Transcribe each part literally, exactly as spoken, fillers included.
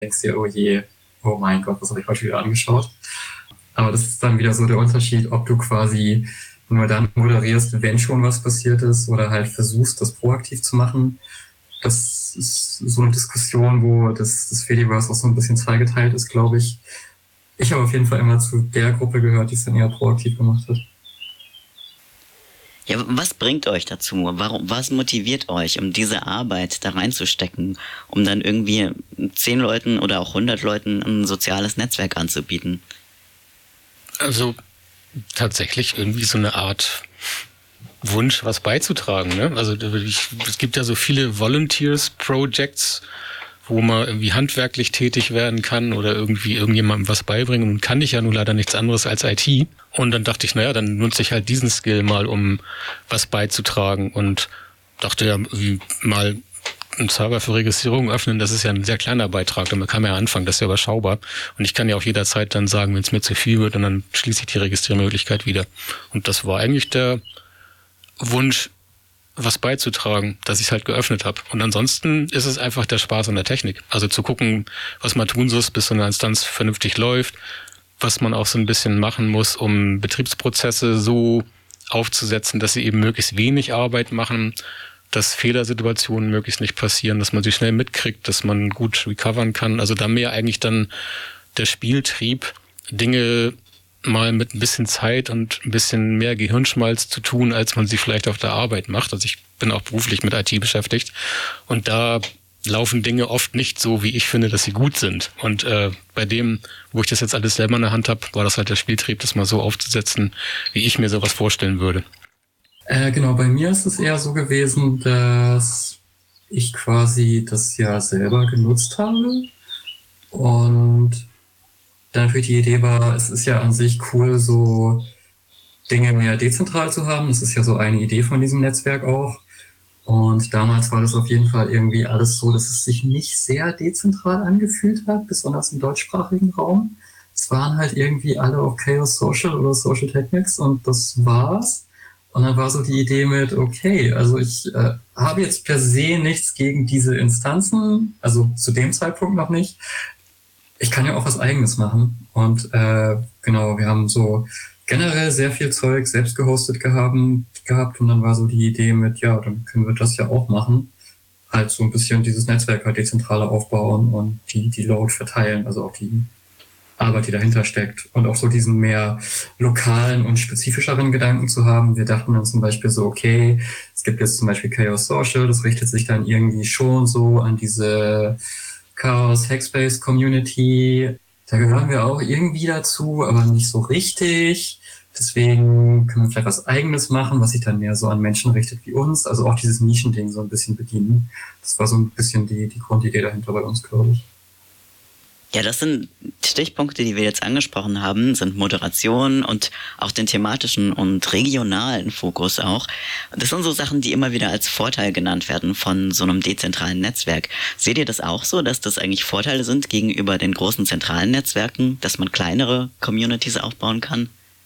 denkst dir, oh je, oh mein Gott, was habe ich heute wieder angeschaut? Aber das ist dann wieder so der Unterschied, ob du quasi nur dann moderierst, wenn schon was passiert ist, oder halt versuchst, das proaktiv zu machen. Das ist so eine Diskussion, wo das, das Fediverse auch so ein bisschen zweigeteilt ist, glaube ich. Ich habe auf jeden Fall immer zu der Gruppe gehört, die es dann eher proaktiv gemacht hat. Ja, was bringt euch dazu? Warum, was motiviert euch, um diese Arbeit da reinzustecken, um dann irgendwie zehn Leuten oder auch hundert Leuten ein soziales Netzwerk anzubieten? Also tatsächlich irgendwie so eine Art Wunsch, was beizutragen. Ne? Also ich, es gibt ja so viele Volunteers-Projects, wo man irgendwie handwerklich tätig werden kann oder irgendwie irgendjemandem was beibringen. Und kann ich ja nun leider nichts anderes als I T. Und dann dachte ich, naja, dann nutze ich halt diesen Skill mal, um was beizutragen. Und dachte ja, wie mal einen Server für Registrierung öffnen, das ist ja ein sehr kleiner Beitrag. Damit kann man ja anfangen, das ist ja überschaubar. Und ich kann ja auch jederzeit dann sagen, wenn es mir zu viel wird, und dann schließe ich die Registriermöglichkeit wieder. Und das war eigentlich der Wunsch, was beizutragen, dass ich es halt geöffnet habe. Und ansonsten ist es einfach der Spaß an der Technik. Also zu gucken, was man tun muss, bis so eine Instanz vernünftig läuft, was man auch so ein bisschen machen muss, um Betriebsprozesse so aufzusetzen, dass sie eben möglichst wenig Arbeit machen, dass Fehlersituationen möglichst nicht passieren, dass man sie schnell mitkriegt, dass man gut recovern kann. Also da mehr eigentlich dann der Spieltrieb, Dinge mal mit ein bisschen Zeit und ein bisschen mehr Gehirnschmalz zu tun, als man sie vielleicht auf der Arbeit macht. Also ich bin auch beruflich mit I T beschäftigt und da laufen Dinge oft nicht so, wie ich finde, dass sie gut sind. Und äh, bei dem, wo ich das jetzt alles selber in der Hand habe, war das halt der Spieltrieb, das mal so aufzusetzen, wie ich mir sowas vorstellen würde. Äh, genau, bei mir ist es eher so gewesen, dass ich quasi das ja selber genutzt habe und dann natürlich die Idee war, es ist ja an sich cool, so Dinge mehr dezentral zu haben. Das ist ja so eine Idee von diesem Netzwerk auch. Und damals war das auf jeden Fall irgendwie alles so, dass es sich nicht sehr dezentral angefühlt hat, besonders im deutschsprachigen Raum. Es waren halt irgendwie alle auf Chaos Social oder Social Technics und das war's. Und dann war so die Idee mit, okay, also ich äh, habe jetzt per se nichts gegen diese Instanzen, also zu dem Zeitpunkt noch nicht. Ich kann ja auch was Eigenes machen. Und äh, genau, wir haben so generell sehr viel Zeug selbst gehostet gehabt, gehabt und dann war so die Idee mit, ja, dann können wir das ja auch machen. Halt so ein bisschen dieses Netzwerk halt dezentraler aufbauen und die, die Load verteilen, also auch die Arbeit, die dahinter steckt. Und auch so diesen mehr lokalen und spezifischeren Gedanken zu haben. Wir dachten dann zum Beispiel so, okay, es gibt jetzt zum Beispiel Chaos Social, das richtet sich dann irgendwie schon so an diese Chaos Hackspace Community, da gehören wir auch irgendwie dazu, aber nicht so richtig. Deswegen können wir vielleicht was Eigenes machen, was sich dann mehr so an Menschen richtet wie uns. Also auch dieses Nischending so ein bisschen bedienen. Das war so ein bisschen die, die Grundidee dahinter bei uns, glaube ich. Ja, das sind Stichpunkte, die wir jetzt angesprochen haben, sind Moderation und auch den thematischen und regionalen Fokus auch. Das sind so Sachen, die immer wieder als Vorteil genannt werden von so einem dezentralen Netzwerk. Seht ihr das auch so, dass das eigentlich Vorteile sind gegenüber den großen zentralen Netzwerken, dass man kleinere Communities aufbauen kann?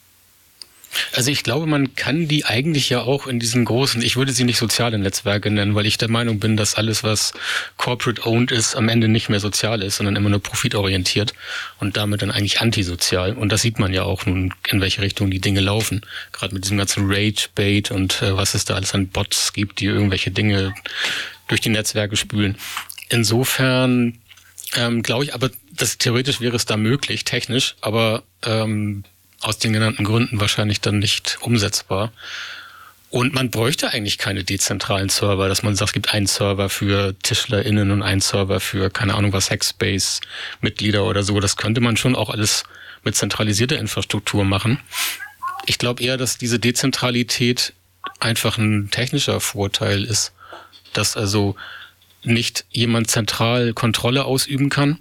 Also ich glaube, man kann die eigentlich ja auch in diesen großen, ich würde sie nicht soziale Netzwerke nennen, weil ich der Meinung bin, dass alles, was corporate-owned ist, am Ende nicht mehr sozial ist, sondern immer nur profitorientiert und damit dann eigentlich antisozial. Und das sieht man ja auch nun, in welche Richtung die Dinge laufen. Gerade mit diesem ganzen Rage-Bait und äh, was es da alles an Bots gibt, die irgendwelche Dinge durch die Netzwerke spülen. Insofern ähm, glaube ich, aber das theoretisch wäre es da möglich, technisch, aber ähm, aus den genannten Gründen wahrscheinlich dann nicht umsetzbar. Und man bräuchte eigentlich keine dezentralen Server, dass man sagt, es gibt einen Server für TischlerInnen und einen Server für, keine Ahnung was, Hackspace-Mitglieder oder so. Das könnte man schon auch alles mit zentralisierter Infrastruktur machen. Ich glaube eher, dass diese Dezentralität einfach ein technischer Vorteil ist, dass also nicht jemand zentral Kontrolle ausüben kann,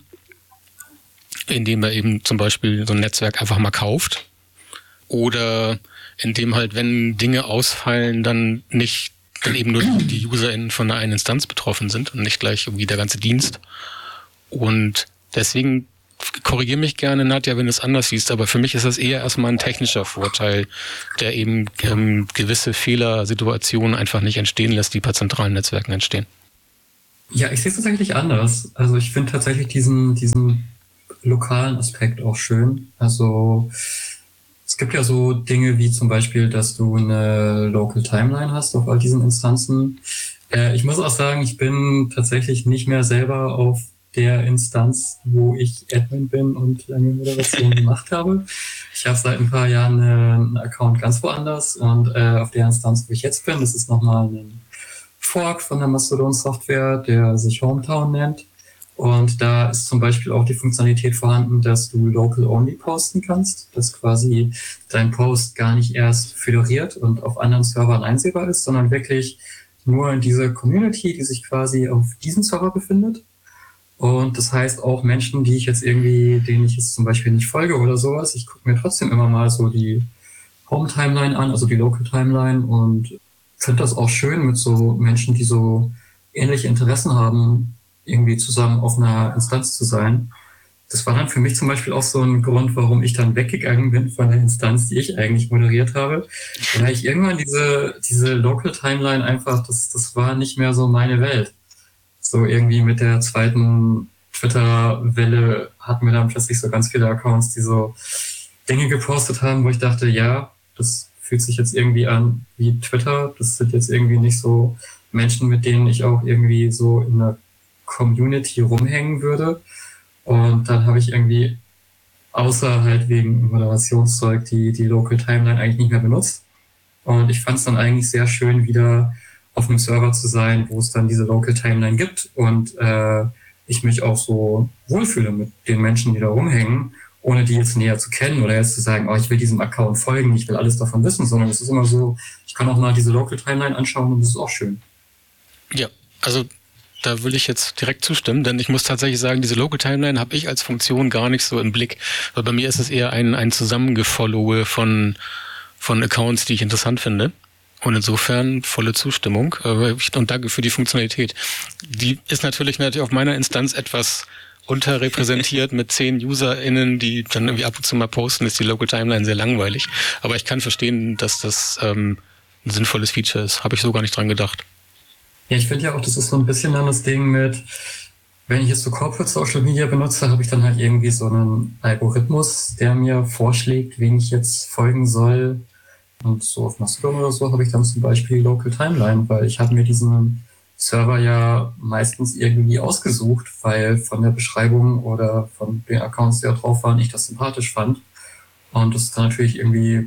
indem er eben zum Beispiel so ein Netzwerk einfach mal kauft. Oder indem halt, wenn Dinge ausfallen, dann nicht dann eben nur die UserInnen von einer einen Instanz betroffen sind und nicht gleich irgendwie der ganze Dienst. Und deswegen korrigiere mich gerne, Nadja, wenn du es anders siehst, aber für mich ist das eher erstmal ein technischer Vorteil, der eben ähm, gewisse Fehlersituationen einfach nicht entstehen lässt, die bei zentralen Netzwerken entstehen. Ja, ich sehe es tatsächlich anders. Also ich finde tatsächlich diesen, diesen lokalen Aspekt auch schön. Also es gibt ja so Dinge wie zum Beispiel, dass du eine Local Timeline hast auf all diesen Instanzen. Äh, ich muss auch sagen, ich bin tatsächlich nicht mehr selber auf der Instanz, wo ich Admin bin und lange Moderation gemacht habe. Ich habe seit ein paar Jahren einen Account ganz woanders und äh, auf der Instanz, wo ich jetzt bin, das ist nochmal ein Fork von der Mastodon-Software, der sich Hometown nennt. Und da ist zum Beispiel auch die Funktionalität vorhanden, dass du local-only posten kannst, dass quasi dein Post gar nicht erst föderiert und auf anderen Servern einsehbar ist, sondern wirklich nur in dieser Community, die sich quasi auf diesem Server befindet. Und das heißt auch Menschen, die ich jetzt irgendwie, denen ich jetzt zum Beispiel nicht folge oder sowas, ich gucke mir trotzdem immer mal so die Home-Timeline an, also die Local-Timeline, und finde das auch schön mit so Menschen, die so ähnliche Interessen haben, irgendwie zusammen auf einer Instanz zu sein. Das war dann für mich zum Beispiel auch so ein Grund, warum ich dann weggegangen bin von der Instanz, die ich eigentlich moderiert habe. Weil ich irgendwann diese, diese Local Timeline einfach, das, das war nicht mehr so meine Welt. So irgendwie mit der zweiten Twitter-Welle hatten wir dann plötzlich so ganz viele Accounts, die so Dinge gepostet haben, wo ich dachte, ja, das fühlt sich jetzt irgendwie an wie Twitter. Das sind jetzt irgendwie nicht so Menschen, mit denen ich auch irgendwie so in einer Community rumhängen würde. Und dann habe ich irgendwie, außer halt wegen Moderationszeug, die, die Local Timeline eigentlich nicht mehr benutzt. Und ich fand es dann eigentlich sehr schön, wieder auf einem Server zu sein, wo es dann diese Local Timeline gibt und äh, ich mich auch so wohlfühle mit den Menschen, die da rumhängen, ohne die jetzt näher zu kennen oder jetzt zu sagen, oh, ich will diesem Account folgen, ich will alles davon wissen, sondern es ist immer so, ich kann auch mal diese Local Timeline anschauen und das ist auch schön. Ja, also da will ich jetzt direkt zustimmen, denn ich muss tatsächlich sagen, diese Local Timeline habe ich als Funktion gar nicht so im Blick, weil bei mir ist es eher ein, ein Zusammengefollowe von, von Accounts, die ich interessant finde. Und insofern volle Zustimmung und danke für die Funktionalität. Die ist natürlich natürlich auf meiner Instanz etwas unterrepräsentiert mit zehn UserInnen, die dann irgendwie ab und zu mal posten, ist die Local Timeline sehr langweilig. Aber ich kann verstehen, dass das ähm, ein sinnvolles Feature ist. Habe ich so gar nicht dran gedacht. Ja, ich finde ja auch, das ist so ein bisschen dann das Ding mit, wenn ich jetzt so Corporate Social Media benutze, habe ich dann halt irgendwie so einen Algorithmus, der mir vorschlägt, wen ich jetzt folgen soll. Und so auf Mastodon oder so habe ich dann zum Beispiel Local Timeline, weil ich habe mir diesen Server ja meistens irgendwie ausgesucht, weil von der Beschreibung oder von den Accounts, die da drauf waren, ich das sympathisch fand. Und das ist dann natürlich irgendwie,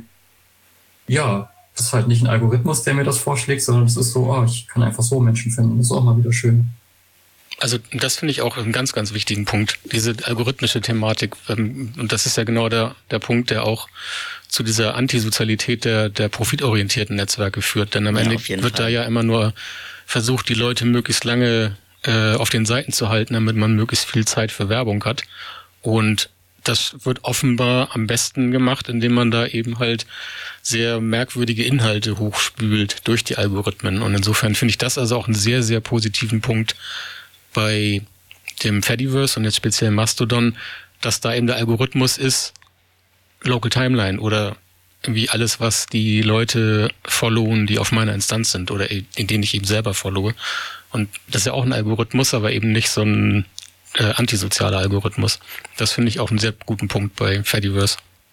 ja, das ist halt nicht ein Algorithmus, der mir das vorschlägt, sondern es ist so, oh, ich kann einfach so Menschen finden. Das ist auch mal wieder schön. Also das finde ich auch einen ganz, ganz wichtigen Punkt, diese algorithmische Thematik. Und das ist ja genau der, der Punkt, der auch zu dieser Antisozialität der, der profitorientierten Netzwerke führt. Denn am ja, Ende wird Fall. da ja immer nur versucht, die Leute möglichst lange äh, auf den Seiten zu halten, damit man möglichst viel Zeit für Werbung hat. Und das wird offenbar am besten gemacht, indem man da eben halt sehr merkwürdige Inhalte hochspült durch die Algorithmen. Und insofern finde ich das also auch einen sehr, sehr positiven Punkt bei dem Fediverse und jetzt speziell Mastodon, dass da eben der Algorithmus ist, Local Timeline oder irgendwie alles, was die Leute followen, die auf meiner Instanz sind oder in denen ich eben selber followe. Und das ist ja auch ein Algorithmus, aber eben nicht so ein äh, antisozialer Algorithmus. Das finde ich auch einen sehr guten Punkt bei Fediverse.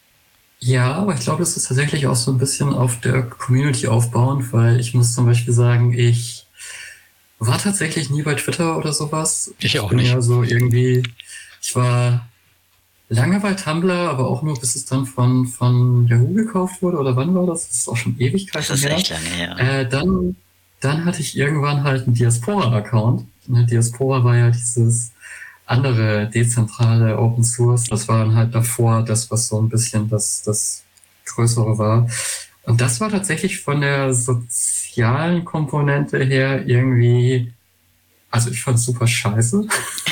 Ja, aber ich glaube, das ist tatsächlich auch so ein bisschen auf der Community aufbauend, weil ich muss zum Beispiel sagen, ich war tatsächlich nie bei Twitter oder sowas. Ich auch ich bin nicht. Ja so irgendwie, ich war lange bei Tumblr, aber auch nur, bis es dann von, von Yahoo gekauft wurde, oder wann war das? Das ist auch schon Ewigkeiten her. Das ist her. echt lange her. Äh, dann, dann hatte ich irgendwann halt einen Diaspora-Account. Ne, Diaspora war ja dieses andere dezentrale Open Source. Das war dann halt davor das, was so ein bisschen das, das Größere war. Und das war tatsächlich von der sozialen Komponente her irgendwie, also ich fand es super scheiße.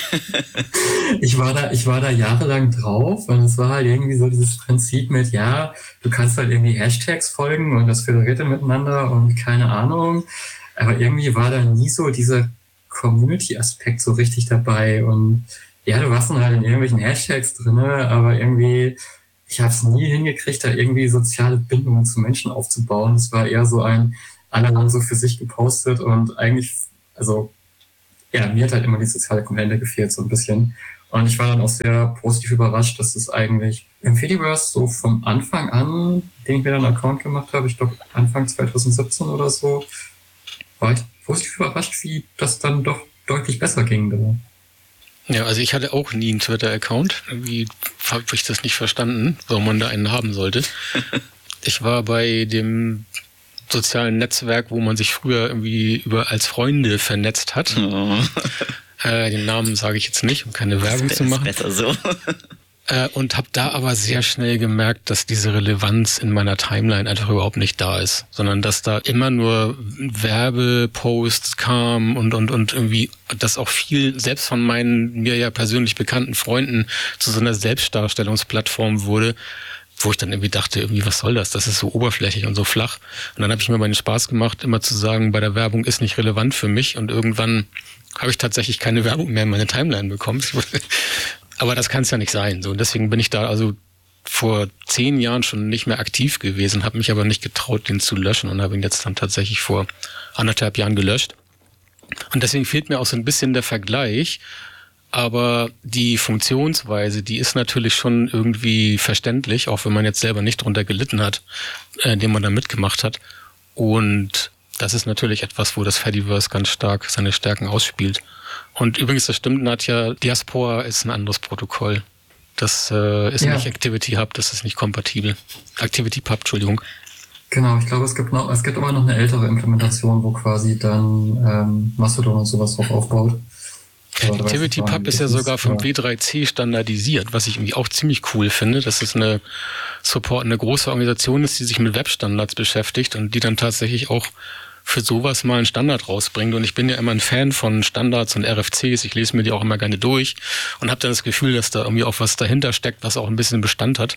ich war da, ich war da jahrelang drauf und es war halt irgendwie so dieses Prinzip mit, ja, du kannst halt irgendwie Hashtags folgen und das föderierte miteinander und keine Ahnung. Aber irgendwie war da nie so dieser Community-Aspekt so richtig dabei und ja, du warst dann halt in irgendwelchen Hashtags drinne, aber irgendwie, ich habe es nie hingekriegt, da irgendwie soziale Bindungen zu Menschen aufzubauen. Es war eher so ein, alle haben so für sich gepostet und eigentlich, also ja, mir hat halt immer die soziale Komponente gefehlt, so ein bisschen. Und ich war dann auch sehr positiv überrascht, dass es eigentlich im Fediverse so vom Anfang an, den ich mir dann einen Account gemacht habe, ich glaube Anfang zwanzig siebzehn oder so, war ich positiv überrascht, wie das dann doch deutlich besser ging. Da. Ja, also ich hatte auch nie einen Twitter-Account. Irgendwie habe ich das nicht verstanden, warum man da einen haben sollte. Ich war bei dem sozialen Netzwerk, wo man sich früher irgendwie über als Freunde vernetzt hat. Oh. Äh, den Namen sage ich jetzt nicht, um keine Werbung das zu machen. Ist besser so. äh, und habe da aber sehr schnell gemerkt, dass diese Relevanz in meiner Timeline einfach überhaupt nicht da ist, sondern dass da immer nur Werbeposts kamen und und und irgendwie, dass auch viel selbst von meinen mir ja persönlich bekannten Freunden zu so einer Selbstdarstellungsplattform wurde, wo ich dann irgendwie dachte, irgendwie, was soll das? Das ist so oberflächlich und so flach. Und dann habe ich mir meinen Spaß gemacht, immer zu sagen, bei der Werbung ist nicht relevant für mich. Und irgendwann habe ich tatsächlich keine Werbung mehr in meine Timeline bekommen. Aber das kann es ja nicht sein. So, und deswegen bin ich da also vor zehn Jahren schon nicht mehr aktiv gewesen, habe mich aber nicht getraut, den zu löschen und habe ihn jetzt dann tatsächlich vor anderthalb Jahren gelöscht. Und deswegen fehlt mir auch so ein bisschen der Vergleich. Aber die Funktionsweise, die ist natürlich schon irgendwie verständlich, auch wenn man jetzt selber nicht drunter gelitten hat, äh, den man da mitgemacht hat. Und das ist natürlich etwas, wo das Fediverse ganz stark seine Stärken ausspielt. Und übrigens, das stimmt, Nadja, Diaspora ist ein anderes Protokoll. Das äh, ist ja nicht Activity Hub, das ist nicht kompatibel. Activity Pub, Entschuldigung. Genau, ich glaube, es gibt noch, es gibt immer noch eine ältere Implementation, wo quasi dann ähm, Mastodon und sowas drauf aufbaut. Activity Pub ist ja sogar vom W drei C standardisiert, was ich irgendwie auch ziemlich cool finde, dass es eine Support, eine große Organisation ist, die sich mit Webstandards beschäftigt und die dann tatsächlich auch für sowas mal einen Standard rausbringt. Und ich bin ja immer ein Fan von Standards und R F Cs. Ich lese mir die auch immer gerne durch und habe dann das Gefühl, dass da irgendwie auch was dahinter steckt, was auch ein bisschen Bestand hat.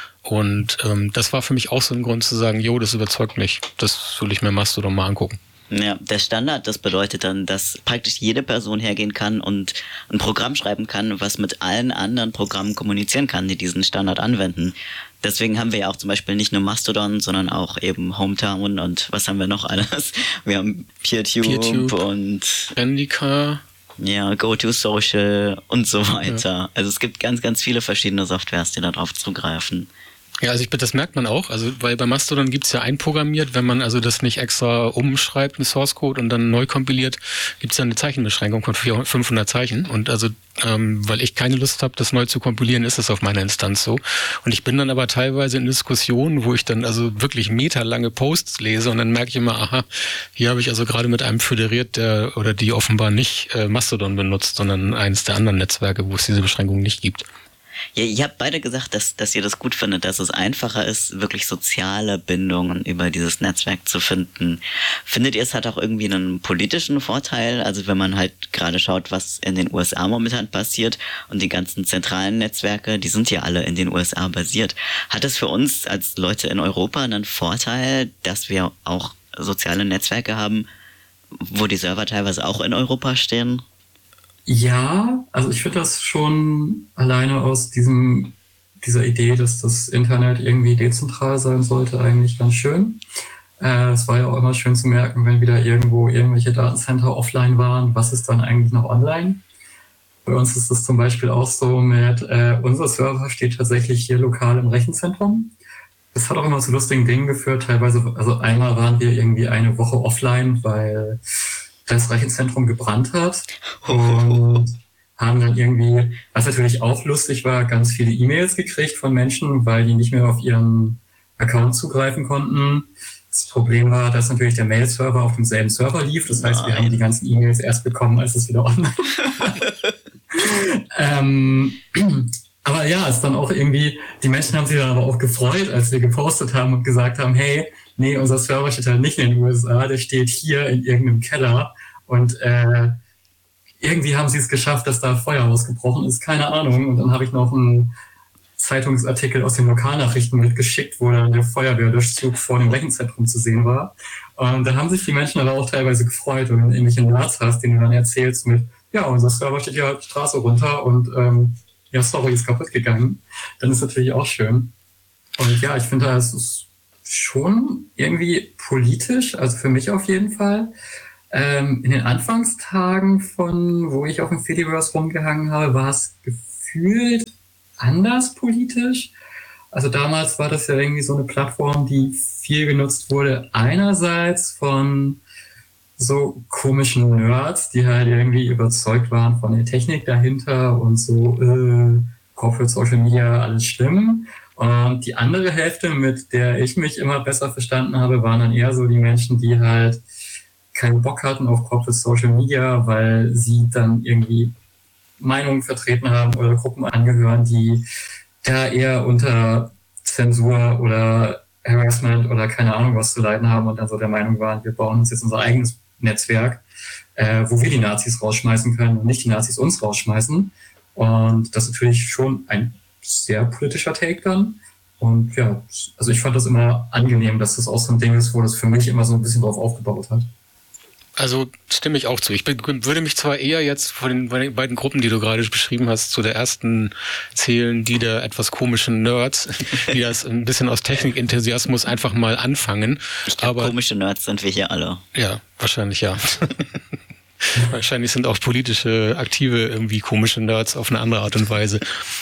Und ähm, das war für mich auch so ein Grund zu sagen, jo, das überzeugt mich. Das will ich mir Mastodon mal angucken. Ja, der Standard, das bedeutet dann, dass praktisch jede Person hergehen kann und ein Programm schreiben kann, was mit allen anderen Programmen kommunizieren kann, die diesen Standard anwenden. Deswegen haben wir ja auch zum Beispiel nicht nur Mastodon, sondern auch eben Hometown und was haben wir noch alles? Wir haben PeerTube, PeerTube und Bendica. Ja, GoToSocial und so weiter. Ja. Also es gibt ganz, ganz viele verschiedene Softwares, die darauf zugreifen. Ja, also ich, das merkt man auch, also weil bei Mastodon gibt's ja einprogrammiert, wenn man also das nicht extra umschreibt mit Source Code und dann neu kompiliert, gibt's ja eine Zeichenbeschränkung von fünfhundert Zeichen und also ähm, weil ich keine Lust habe, das neu zu kompilieren, ist es auf meiner Instanz so und ich bin dann aber teilweise in Diskussionen, wo ich dann also wirklich meterlange Posts lese und dann merke ich immer, aha, hier habe ich also gerade mit einem föderiert, der oder die offenbar nicht äh, Mastodon benutzt, sondern eines der anderen Netzwerke, wo es diese Beschränkung nicht gibt. Ja, ihr habt beide gesagt, dass, dass ihr das gut findet, dass es einfacher ist, wirklich soziale Bindungen über dieses Netzwerk zu finden. Findet ihr, es hat auch irgendwie einen politischen Vorteil? Also wenn man halt gerade schaut, was in den U S A momentan passiert und die ganzen zentralen Netzwerke, die sind ja alle in den U S A basiert. Hat es für uns als Leute in Europa einen Vorteil, dass wir auch soziale Netzwerke haben, wo die Server teilweise auch in Europa stehen? Ja, also ich finde das schon alleine aus diesem dieser Idee, dass das Internet irgendwie dezentral sein sollte, eigentlich ganz schön. Äh, es war ja auch immer schön zu merken, wenn wieder irgendwo irgendwelche Datencenter offline waren, was ist dann eigentlich noch online? Bei uns ist das zum Beispiel auch so mit, äh, unser Server steht tatsächlich hier lokal im Rechenzentrum. Das hat auch immer zu lustigen Dingen geführt, teilweise, also einmal waren wir irgendwie eine Woche offline, weil das Rechenzentrum gebrannt hat und haben dann irgendwie, was natürlich auch lustig war, ganz viele E-Mails gekriegt von Menschen, weil die nicht mehr auf ihren Account zugreifen konnten. Das Problem war, dass natürlich der Mail-Server auf demselben Server lief. Das heißt, Nein. wir haben die ganzen E-Mails erst bekommen, als es wieder online war. ähm, aber ja, es ist dann auch irgendwie, die Menschen haben sich dann aber auch gefreut, als wir gepostet haben und gesagt haben, hey, nee, unser Server steht halt nicht in den U S A, der steht hier in irgendeinem Keller und äh, irgendwie haben sie es geschafft, dass da Feuer ausgebrochen ist, keine Ahnung. Und dann habe ich noch einen Zeitungsartikel aus den Lokalnachrichten mitgeschickt, wo dann der Feuerwehrlöschzug vor dem Rechenzentrum zu sehen war. Und da haben sich die Menschen aber auch teilweise gefreut, wenn du irgendwelche Nerds hast, denen du dann erzählst mit, ja, unser Server steht hier halt die Straße runter und ähm, ja, sorry, ist kaputt gegangen. Dann ist natürlich auch schön. Und ja, ich finde, es ist schon irgendwie politisch, also für mich auf jeden Fall. Ähm, in den Anfangstagen von, wo ich auf dem Fediverse rumgehangen habe, war es gefühlt anders politisch. Also damals war das ja irgendwie so eine Plattform, die viel genutzt wurde. Einerseits von so komischen Nerds, die halt irgendwie überzeugt waren von der Technik dahinter und so, äh, Corporate Social Media, alles schlimm. Und die andere Hälfte, mit der ich mich immer besser verstanden habe, waren dann eher so die Menschen, die halt keinen Bock hatten auf Corporate Social Media, weil sie dann irgendwie Meinungen vertreten haben oder Gruppen angehören, die da eher unter Zensur oder Harassment oder keine Ahnung was zu leiden haben und dann so der Meinung waren, wir bauen uns jetzt unser eigenes Netzwerk, äh, wo wir die Nazis rausschmeißen können und nicht die Nazis uns rausschmeißen. Und das ist natürlich schon ein sehr politischer Take dann. Und ja, also ich fand das immer angenehm, dass das auch so ein Ding ist, wo das für mich immer so ein bisschen drauf aufgebaut hat. Also stimme ich auch zu. Ich bin, würde mich zwar eher jetzt von den, von den beiden Gruppen, die du gerade beschrieben hast, zu der ersten zählen, die der etwas komischen Nerds, die das ein bisschen aus Technikenthusiasmus einfach mal anfangen. Ich glaube, komische Nerds sind wir hier alle. Ja, wahrscheinlich ja. Wahrscheinlich sind auch politische, aktive, irgendwie komische Nerds auf eine andere Art und Weise.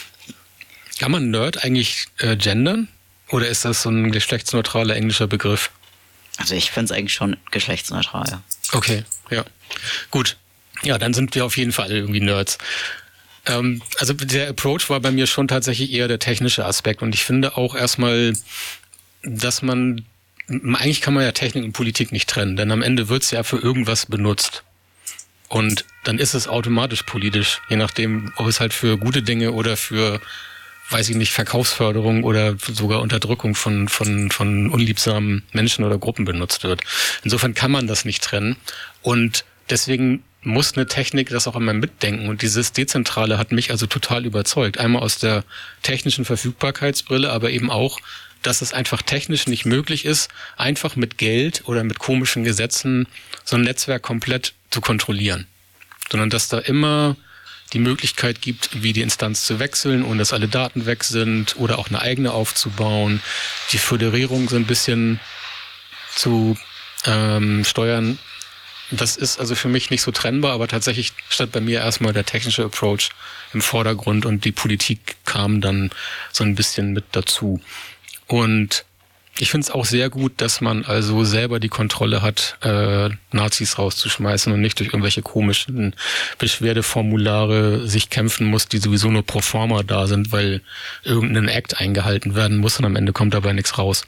Kann man Nerd eigentlich äh, gendern? Oder ist das so ein geschlechtsneutraler englischer Begriff? Also ich finde es eigentlich schon geschlechtsneutral, ja. Okay, ja. Gut. Ja, dann sind wir auf jeden Fall irgendwie Nerds. Ähm, also der Approach war bei mir schon tatsächlich eher der technische Aspekt. Und ich finde auch erstmal, dass man, eigentlich kann man ja Technik und Politik nicht trennen, denn am Ende wird es ja für irgendwas benutzt. Und dann ist es automatisch politisch, je nachdem, ob es halt für gute Dinge oder für, weiß ich nicht, Verkaufsförderung oder sogar Unterdrückung von, von, von unliebsamen Menschen oder Gruppen benutzt wird. Insofern kann man das nicht trennen. Und deswegen muss eine Technik das auch immer mitdenken. Und dieses Dezentrale hat mich also total überzeugt. Einmal aus der technischen Verfügbarkeitsbrille, aber eben auch, dass es einfach technisch nicht möglich ist, einfach mit Geld oder mit komischen Gesetzen so ein Netzwerk komplett zu kontrollieren. Sondern dass da immer die Möglichkeit gibt, wie die Instanz zu wechseln, ohne dass alle Daten weg sind oder auch eine eigene aufzubauen, die Föderierung so ein bisschen zu ähm, steuern. Das ist also für mich nicht so trennbar, aber tatsächlich stand bei mir erstmal der technische Approach im Vordergrund und die Politik kam dann so ein bisschen mit dazu. Und ich finde es auch sehr gut, dass man also selber die Kontrolle hat, äh, Nazis rauszuschmeißen und nicht durch irgendwelche komischen Beschwerdeformulare sich kämpfen muss, die sowieso nur pro forma da sind, weil irgendein Act eingehalten werden muss und am Ende kommt dabei nichts raus.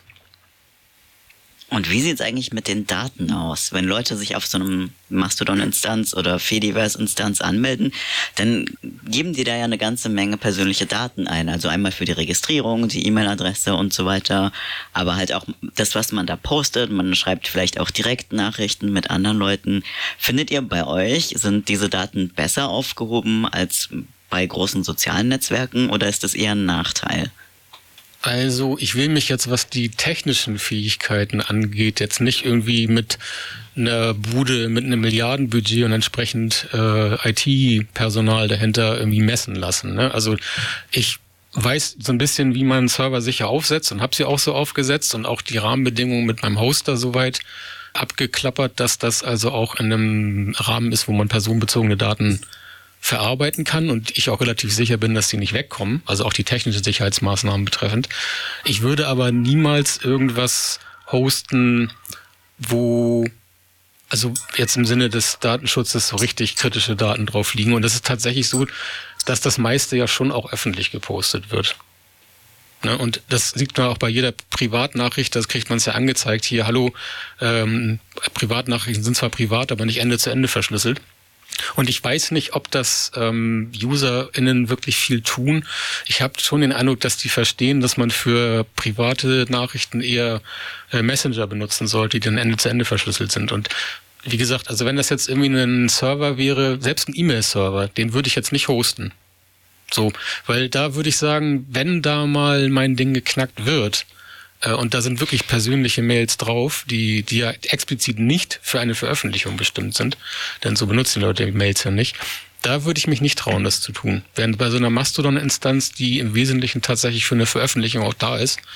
Und wie sieht es eigentlich mit den Daten aus? Wenn Leute sich auf so einem Mastodon-Instanz oder Fediverse-Instanz anmelden, dann geben die da ja eine ganze Menge persönliche Daten ein. Also einmal für die Registrierung, die E-Mail-Adresse und so weiter, aber halt auch das, was man da postet. Man schreibt vielleicht auch Direktnachrichten mit anderen Leuten. Findet ihr bei euch, sind diese Daten besser aufgehoben als bei großen sozialen Netzwerken oder ist das eher ein Nachteil? Also ich will mich jetzt, was die technischen Fähigkeiten angeht, jetzt nicht irgendwie mit einer Bude, mit einem Milliardenbudget und entsprechend äh, I T-Personal dahinter irgendwie messen lassen. Ne? Also ich weiß so ein bisschen, wie man einen Server sicher aufsetzt und habe sie auch so aufgesetzt und auch die Rahmenbedingungen mit meinem Hoster soweit abgeklappert, dass das also auch in einem Rahmen ist, wo man personenbezogene Daten verarbeiten kann und ich auch relativ sicher bin, dass die nicht wegkommen, also auch die technischen Sicherheitsmaßnahmen betreffend. Ich würde aber niemals irgendwas hosten, wo, also jetzt im Sinne des Datenschutzes so richtig kritische Daten drauf liegen. Und das ist tatsächlich so, dass das meiste ja schon auch öffentlich gepostet wird. Ne? Und das sieht man auch bei jeder Privatnachricht, das kriegt man es ja angezeigt. Hier, hallo, ähm, Privatnachrichten sind zwar privat, aber nicht Ende zu Ende verschlüsselt. Und ich weiß nicht, ob das ähm, UserInnen wirklich viel tun. Ich habe schon den Eindruck, dass die verstehen, dass man für private Nachrichten eher äh, Messenger benutzen sollte, die dann Ende zu Ende verschlüsselt sind. Und wie gesagt, also wenn das jetzt irgendwie ein Server wäre, selbst ein E-Mail-Server, den würde ich jetzt nicht hosten. So, weil da würde ich sagen, wenn da mal mein Ding geknackt wird, und da sind wirklich persönliche Mails drauf, die, die ja explizit nicht für eine Veröffentlichung bestimmt sind, denn so benutzen die Leute die Mails ja nicht. Da würde ich mich nicht trauen, das zu tun. Während bei so einer Mastodon-Instanz, die im Wesentlichen tatsächlich für eine Veröffentlichung auch da ist,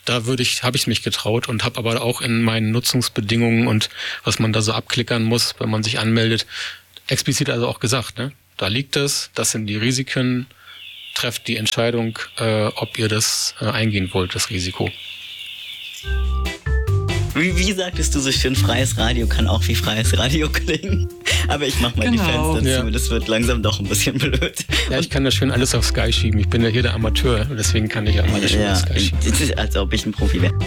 Da würde ich, habe ich mich getraut und habe aber auch in meinen Nutzungsbedingungen und was man da so abklickern muss, wenn man sich anmeldet, explizit also auch gesagt, ne? Da liegt es, das sind die Risiken, trefft die Entscheidung, äh, ob ihr das äh, eingehen wollt, das Risiko. Wie, wie sagtest du so schön, freies Radio kann auch wie freies Radio klingen. Aber ich mach mal genau. die Fenster zu, ja. Das wird langsam doch ein bisschen blöd. Ja, ich kann das schön alles auf Sky schieben. Ich bin ja hier der Amateur, deswegen kann ich ja mal das schön ja, auf Sky schieben. Das ist, als ob ich ein Profi wäre.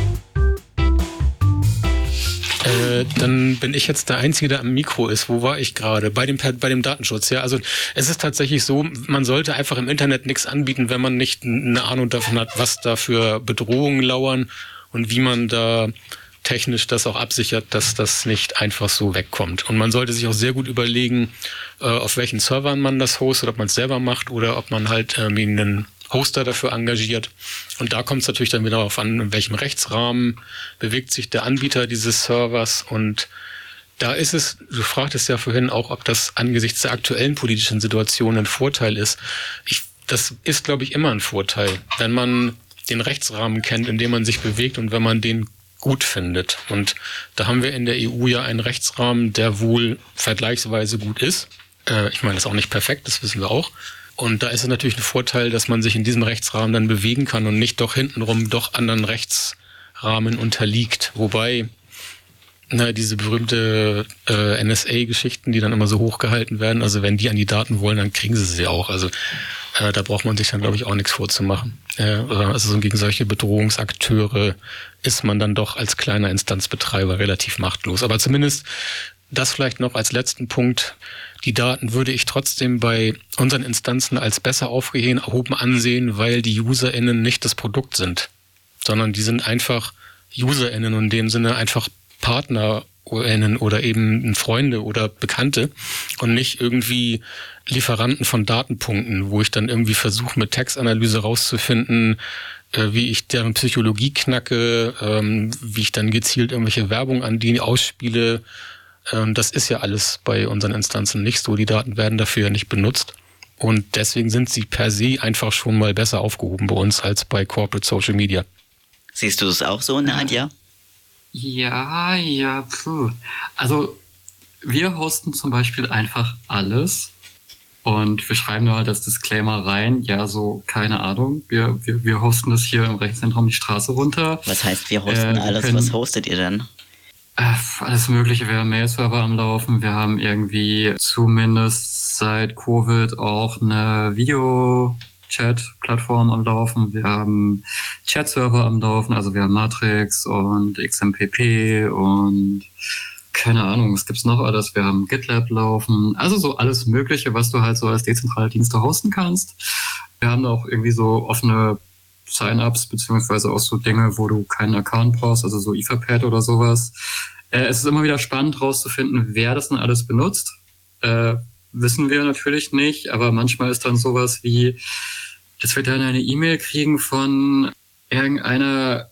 Äh, dann bin ich jetzt der Einzige, der am Mikro ist. Wo war ich gerade? Bei dem, bei dem Datenschutz, ja. Also es ist tatsächlich so, man sollte einfach im Internet nichts anbieten, wenn man nicht eine Ahnung davon hat, was da für Bedrohungen lauern und wie man da technisch das auch absichert, dass das nicht einfach so wegkommt. Und man sollte sich auch sehr gut überlegen, äh, auf welchen Servern man das hostet, ob man es selber macht oder ob man halt äh, einen Hoster dafür engagiert. Und da kommt es natürlich dann wieder darauf an, in welchem Rechtsrahmen bewegt sich der Anbieter dieses Servers. Und da ist es, du fragtest ja vorhin auch, ob das angesichts der aktuellen politischen Situation ein Vorteil ist. Ich, das ist, glaube ich, immer ein Vorteil, wenn man den Rechtsrahmen kennt, in dem man sich bewegt und wenn man den gut findet. Und da haben wir in der E U ja einen Rechtsrahmen, der wohl vergleichsweise gut ist. Äh, ich meine, das ist auch nicht perfekt, das wissen wir auch. Und da ist es natürlich ein Vorteil, dass man sich in diesem Rechtsrahmen dann bewegen kann und nicht doch hintenrum doch anderen Rechtsrahmen unterliegt. Wobei, na, diese berühmte äh, N S A-Geschichten, die dann immer so hochgehalten werden, also wenn die an die Daten wollen, dann kriegen sie sie auch. Also äh, da braucht man sich dann, glaube ich, auch nichts vorzumachen. Äh, also so gegen solche Bedrohungsakteure ist man dann doch als kleiner Instanzbetreiber relativ machtlos. Aber zumindest das vielleicht noch als letzten Punkt. Die Daten würde ich trotzdem bei unseren Instanzen als besser aufgehoben ansehen, weil die UserInnen nicht das Produkt sind, sondern die sind einfach UserInnen und in dem Sinne einfach PartnerInnen oder eben Freunde oder Bekannte und nicht irgendwie Lieferanten von Datenpunkten, wo ich dann irgendwie versuche, mit Textanalyse rauszufinden, äh, wie ich deren Psychologie knacke, ähm, wie ich dann gezielt irgendwelche Werbung an die ausspiele. Ähm, das ist ja alles bei unseren Instanzen nicht so. Die Daten werden dafür ja nicht benutzt. Und deswegen sind sie per se einfach schon mal besser aufgehoben bei uns als bei Corporate Social Media. Siehst du das auch so, Nadja? Ja, ja, puh. Also wir hosten zum Beispiel einfach alles und wir schreiben da das Disclaimer rein. Ja, so, keine Ahnung. Wir, wir, wir hosten das hier im Rechenzentrum die Straße runter. Was heißt, wir hosten äh, alles? Können, Was hostet ihr denn? Äh, alles Mögliche. Wir haben Mail-Server am Laufen. Wir haben irgendwie zumindest seit Covid auch eine Video- Chat-Plattform am Laufen, wir haben Chat-Server am Laufen, also wir haben Matrix und X M P P und keine Ahnung, was gibt's noch alles? Wir haben GitLab laufen, also so alles Mögliche, was du halt so als dezentrale Dienste hosten kannst. Wir haben auch irgendwie so offene Sign-ups, beziehungsweise auch so Dinge, wo du keinen Account brauchst, also so Etherpad oder sowas. Äh, es ist immer wieder spannend rauszufinden, wer das denn alles benutzt. Äh, wissen wir natürlich nicht, aber manchmal ist dann sowas wie, dass wir dann eine E-Mail kriegen von irgendeiner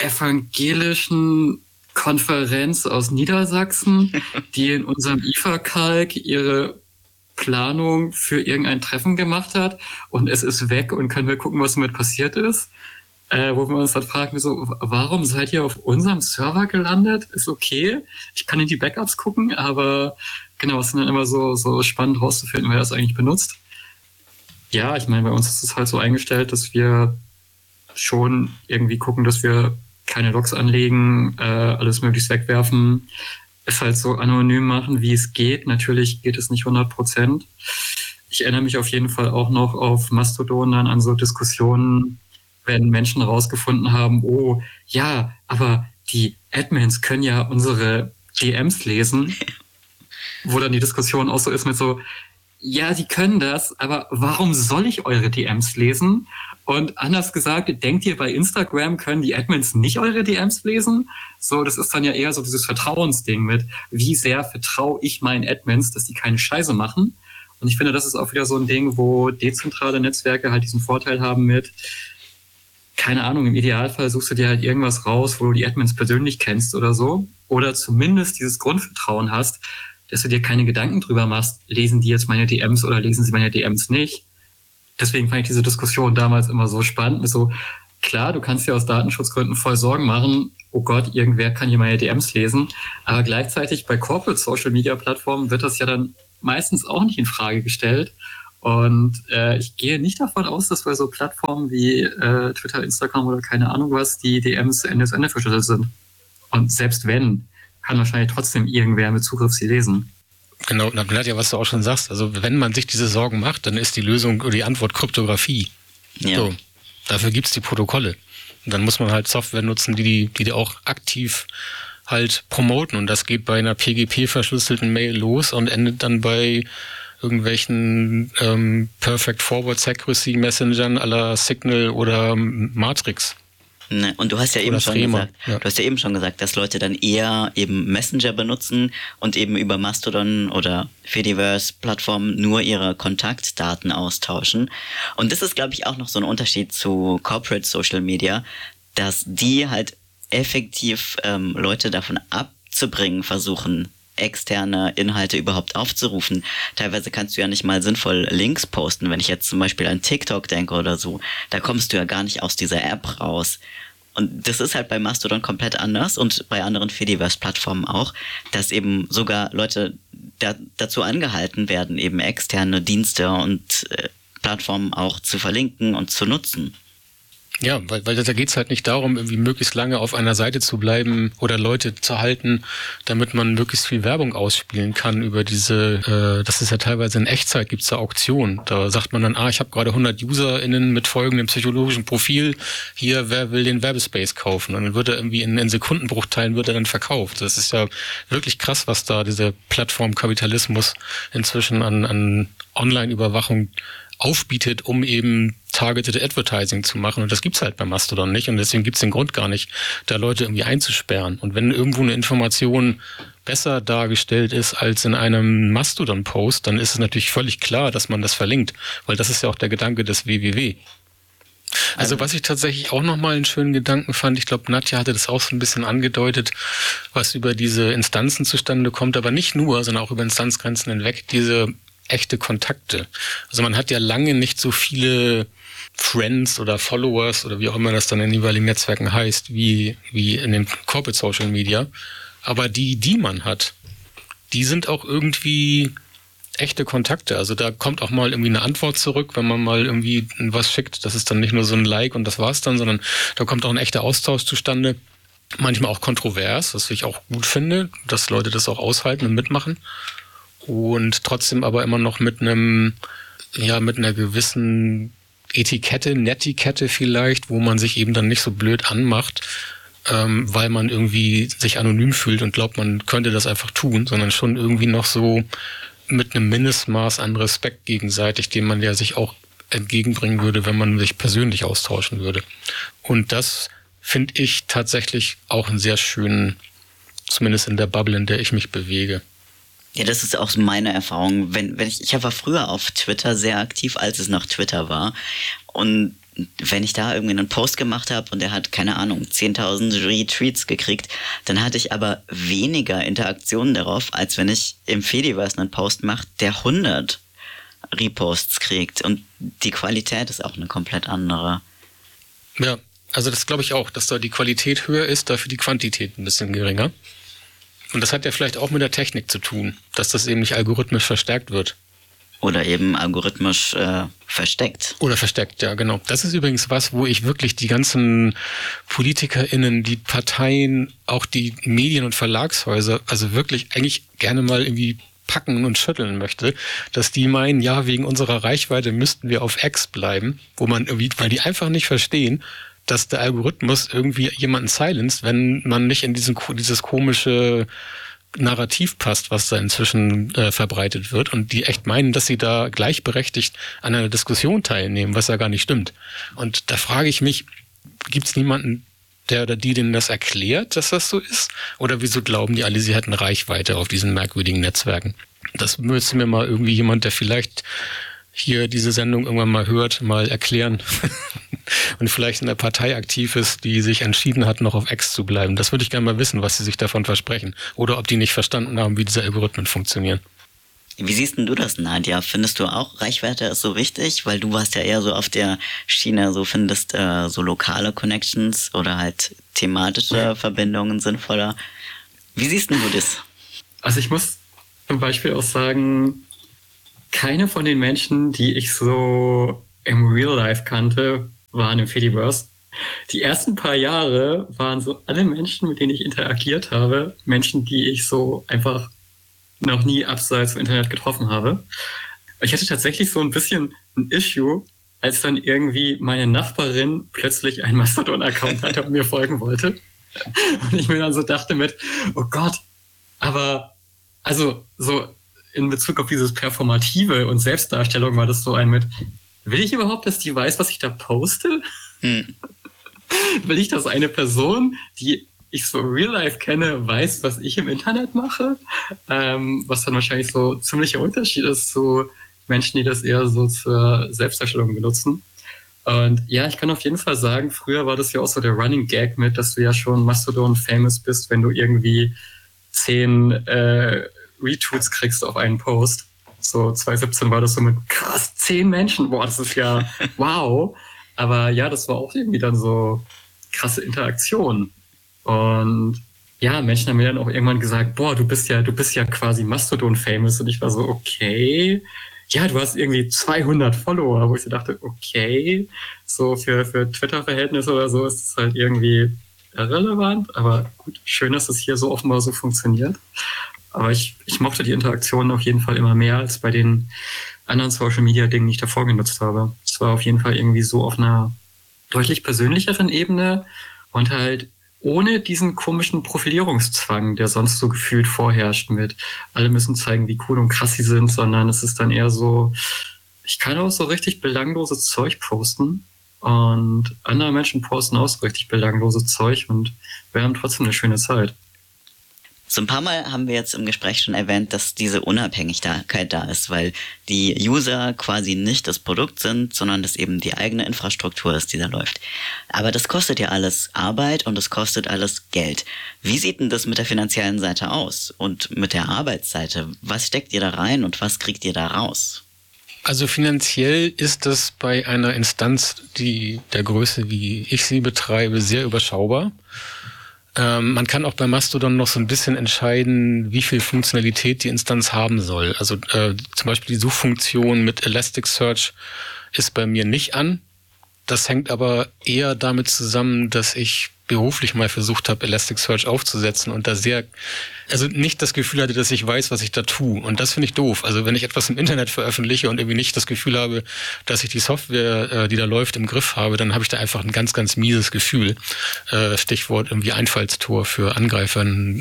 evangelischen Konferenz aus Niedersachsen, die in unserem I F A-Kalk ihre Planung für irgendein Treffen gemacht hat und es ist weg und können wir gucken, was damit passiert ist. Äh, wo wir uns dann fragen, so, warum seid ihr auf unserem Server gelandet? Ist okay, ich kann in die Backups gucken, aber genau, es ist dann immer so, so spannend rauszufinden, wer das eigentlich benutzt. Ja, ich meine, bei uns ist es halt so eingestellt, dass wir schon irgendwie gucken, dass wir keine Logs anlegen, äh, alles möglichst wegwerfen, es halt so anonym machen, wie es geht. Natürlich geht es nicht hundert Prozent. Ich erinnere mich auf jeden Fall auch noch auf Mastodon dann an so Diskussionen, wenn Menschen rausgefunden haben, oh, ja, aber die Admins können ja unsere D Ms lesen, wo dann die Diskussion auch so ist mit so, ja, die können das, aber warum soll ich eure D Ms lesen? Und anders gesagt, denkt ihr, bei Instagram können die Admins nicht eure D Ms lesen? So, das ist dann ja eher so dieses Vertrauensding mit, wie sehr vertraue ich meinen Admins, dass die keine Scheiße machen? Und ich finde, das ist auch wieder so ein Ding, wo dezentrale Netzwerke halt diesen Vorteil haben mit, keine Ahnung, im Idealfall suchst du dir halt irgendwas raus, wo du die Admins persönlich kennst oder so. Oder zumindest dieses Grundvertrauen hast, dass du dir keine Gedanken drüber machst, lesen die jetzt meine D Ms oder lesen sie meine D Ms nicht. Deswegen fand ich diese Diskussion damals immer so spannend, mit so, klar, du kannst dir aus Datenschutzgründen voll Sorgen machen, oh Gott, irgendwer kann hier meine D Ms lesen, aber gleichzeitig bei Corporate Social Media Plattformen wird das ja dann meistens auch nicht in Frage gestellt. Und äh, ich gehe nicht davon aus, dass bei so Plattformen wie äh, Twitter, Instagram oder keine Ahnung was, die D Ms Ende zu Ende verschlüsselt sind. Und selbst wenn, kann wahrscheinlich trotzdem irgendwer mit Zugriff sie lesen. Genau, Nadja, was du auch schon sagst, also wenn man sich diese Sorgen macht, dann ist die Lösung oder die Antwort Kryptographie. Ja. So, dafür gibt's die Protokolle. Und dann muss man halt Software nutzen, die die, die, die auch aktiv halt promoten. Und das geht bei einer P G P-verschlüsselten Mail los und endet dann bei irgendwelchen ähm, Perfect Forward Secrecy Messengern à la Signal oder Matrix. Ne, und du hast ja eben schon gesagt, ja. du hast ja eben schon gesagt, dass Leute dann eher eben Messenger benutzen und eben über Mastodon oder Fediverse-Plattformen nur ihre Kontaktdaten austauschen. Und das ist, glaube ich, auch noch so ein Unterschied zu Corporate Social Media, dass die halt effektiv ähm, Leute davon abzubringen versuchen, externe Inhalte überhaupt aufzurufen. Teilweise kannst du ja nicht mal sinnvoll Links posten. Wenn ich jetzt zum Beispiel an TikTok denke oder so, da kommst du ja gar nicht aus dieser App raus. Und das ist halt bei Mastodon komplett anders und bei anderen Fediverse-Plattformen auch, dass eben sogar Leute da, dazu angehalten werden, eben externe Dienste und äh, Plattformen auch zu verlinken und zu nutzen. Ja, weil, weil da geht's halt nicht darum, irgendwie möglichst lange auf einer Seite zu bleiben oder Leute zu halten, damit man möglichst viel Werbung ausspielen kann über diese, äh, das ist ja teilweise in Echtzeit, gibt's da Auktionen. Da sagt man dann, ah, ich habe gerade hundert UserInnen mit folgendem psychologischen Profil, hier, wer will den Werbespace kaufen? Und dann wird er irgendwie in, in Sekundenbruchteilen wird er dann verkauft. Das ist ja wirklich krass, was da dieser Plattformkapitalismus inzwischen an, an Online-Überwachung aufbietet, um eben targeted Advertising zu machen. Und das gibt's halt bei Mastodon nicht. Und deswegen gibt's den Grund gar nicht, da Leute irgendwie einzusperren. Und wenn irgendwo eine Information besser dargestellt ist als in einem Mastodon-Post, dann ist es natürlich völlig klar, dass man das verlinkt. Weil das ist ja auch der Gedanke des W W W. Also was ich tatsächlich auch nochmal einen schönen Gedanken fand, ich glaube, Nadja hatte das auch so ein bisschen angedeutet, was über diese Instanzen zustande kommt, aber nicht nur, sondern auch über Instanzgrenzen hinweg, diese echte Kontakte. Also man hat ja lange nicht so viele Friends oder Followers oder wie auch immer das dann in jeweiligen Netzwerken heißt, wie, wie in den Corporate Social Media. Aber die, die man hat, die sind auch irgendwie echte Kontakte. Also da kommt auch mal irgendwie eine Antwort zurück, wenn man mal irgendwie was schickt. Das ist dann nicht nur so ein Like und das war's dann, sondern da kommt auch ein echter Austausch zustande. Manchmal auch kontrovers, was ich auch gut finde, dass Leute das auch aushalten und mitmachen. Und trotzdem aber immer noch mit einem, ja, mit einer gewissen Etikette, Netiquette vielleicht, wo man sich eben dann nicht so blöd anmacht, ähm, weil man irgendwie sich anonym fühlt und glaubt, man könnte das einfach tun, sondern schon irgendwie noch so mit einem Mindestmaß an Respekt gegenseitig, den man ja sich auch entgegenbringen würde, wenn man sich persönlich austauschen würde. Und das finde ich tatsächlich auch einen sehr schönen, zumindest in der Bubble, in der ich mich bewege. Ja, das ist auch meine Erfahrung. Wenn, wenn ich, ich war früher auf Twitter sehr aktiv, als es noch Twitter war. Und wenn ich da irgendwie einen Post gemacht habe und der hat, keine Ahnung, zehntausend Retweets gekriegt, dann hatte ich aber weniger Interaktionen darauf, als wenn ich im Fediverse einen Post mache, der hundert Reposts kriegt. Und die Qualität ist auch eine komplett andere. Ja, also das glaube ich auch, dass da die Qualität höher ist, dafür die Quantität ein bisschen geringer. Und das hat ja vielleicht auch mit der Technik zu tun, dass das eben nicht algorithmisch verstärkt wird. Oder eben algorithmisch äh, versteckt. Oder versteckt, ja, genau. Das ist übrigens was, wo ich wirklich die ganzen PolitikerInnen, die Parteien, auch die Medien- und Verlagshäuser, also wirklich eigentlich gerne mal irgendwie packen und schütteln möchte, dass die meinen, ja, wegen unserer Reichweite müssten wir auf X bleiben, wo man irgendwie, weil die einfach nicht verstehen, dass der Algorithmus irgendwie jemanden silenced, wenn man nicht in diesen, dieses komische Narrativ passt, was da inzwischen äh, verbreitet wird und die echt meinen, dass sie da gleichberechtigt an einer Diskussion teilnehmen, was ja gar nicht stimmt. Und da frage ich mich, gibt es niemanden, der oder die denen das erklärt, dass das so ist? Oder wieso glauben die alle, sie hätten Reichweite auf diesen merkwürdigen Netzwerken? Das müsste mir mal irgendwie jemand, der vielleicht hier diese Sendung irgendwann mal hört, mal erklären und vielleicht in der Partei aktiv ist, die sich entschieden hat, noch auf X zu bleiben. Das würde ich gerne mal wissen, was sie sich davon versprechen. Oder ob die nicht verstanden haben, wie diese Algorithmen funktionieren. Wie siehst denn du das, Nadja? Findest du auch, Reichweite ist so wichtig? Weil du warst ja eher so auf der Schiene, so findest äh, so lokale Connections oder halt thematische Verbindungen sinnvoller. Wie siehst denn du das? Also ich muss zum Beispiel auch sagen, keine von den Menschen, die ich so im Real Life kannte, waren im Fediverse. Die ersten paar Jahre waren so alle Menschen, mit denen ich interagiert habe, Menschen, die ich so einfach noch nie abseits im Internet getroffen habe. Ich hatte tatsächlich so ein bisschen ein Issue, als dann irgendwie meine Nachbarin plötzlich einen Mastodon-Account hatte und mir folgen wollte. Und ich mir dann so dachte mit, oh Gott, aber also so in Bezug auf dieses Performative und Selbstdarstellung war das so ein mit, will ich überhaupt, dass die weiß, was ich da poste? Hm. Will ich, dass eine Person, die ich so real life kenne, weiß, was ich im Internet mache? Ähm, was dann wahrscheinlich so ziemlicher Unterschied ist zu Menschen, die das eher so zur Selbstdarstellung benutzen. Und ja, ich kann auf jeden Fall sagen, früher war das ja auch so der Running Gag mit, dass du ja schon Mastodon-famous bist, wenn du irgendwie zehn äh, Retweets kriegst auf einen Post. So zwanzig siebzehn war das so mit krass, zehn Menschen, boah, das ist ja wow. Aber ja, das war auch irgendwie dann so krasse Interaktion. Und ja, Menschen haben mir dann auch irgendwann gesagt, boah, du bist ja, du bist ja quasi Mastodon-famous. Und ich war so, okay. Ja, du hast irgendwie zweihundert Follower, wo ich so dachte, okay, so für, für Twitter-Verhältnisse oder so ist es halt irgendwie irrelevant. Aber gut, schön, dass es hier so offenbar so funktioniert. Aber ich, ich mochte die Interaktionen auf jeden Fall immer mehr als bei den anderen Social-Media-Dingen, die ich davor genutzt habe. Es war auf jeden Fall irgendwie so auf einer deutlich persönlicheren Ebene und halt ohne diesen komischen Profilierungszwang, der sonst so gefühlt vorherrscht mit, alle müssen zeigen, wie cool und krass sie sind, sondern es ist dann eher so, ich kann auch so richtig belangloses Zeug posten und andere Menschen posten auch so richtig belangloses Zeug und wir haben trotzdem eine schöne Zeit. So ein paar Mal haben wir jetzt im Gespräch schon erwähnt, dass diese Unabhängigkeit da ist, weil die User quasi nicht das Produkt sind, sondern dass eben die eigene Infrastruktur ist, die da läuft. Aber das kostet ja alles Arbeit und das kostet alles Geld. Wie sieht denn das mit der finanziellen Seite aus und mit der Arbeitsseite? Was steckt ihr da rein und was kriegt ihr da raus? Also finanziell ist das bei einer Instanz, die der Größe, wie ich sie betreibe, sehr überschaubar. Ähm, man kann auch bei Mastodon noch so ein bisschen entscheiden, wie viel Funktionalität die Instanz haben soll. Also äh, zum Beispiel die Suchfunktion mit Elasticsearch ist bei mir nicht an. Das hängt aber eher damit zusammen, dass ich beruflich mal versucht habe, Elasticsearch aufzusetzen und da sehr, also nicht das Gefühl hatte, dass ich weiß, was ich da tue. Und das finde ich doof. Also wenn ich etwas im Internet veröffentliche und irgendwie nicht das Gefühl habe, dass ich die Software, die da läuft, im Griff habe, dann habe ich da einfach ein ganz, ganz mieses Gefühl. Stichwort irgendwie Einfallstor für Angreifern.